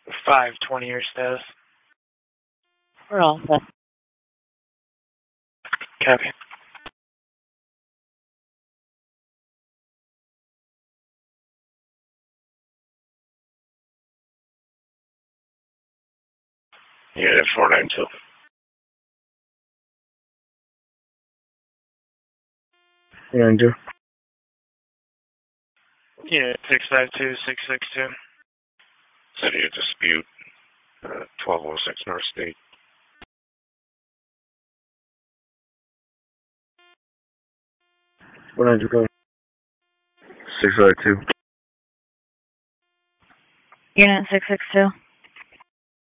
520 your status. We're all set. Copy. Unit 492. Ranger. Unit 652-662. City of Dispute, 1206 North State. Ranger, go. 652. Unit 662.